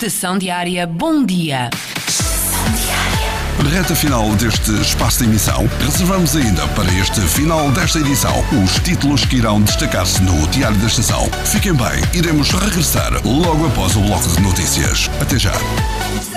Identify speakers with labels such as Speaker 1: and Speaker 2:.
Speaker 1: Estação Diária Bom Dia.
Speaker 2: Reta final deste espaço de emissão, reservamos ainda para este final desta edição os títulos que irão destacar-se no Diário da Estação. Fiquem bem, iremos regressar logo após o bloco de notícias. Até já.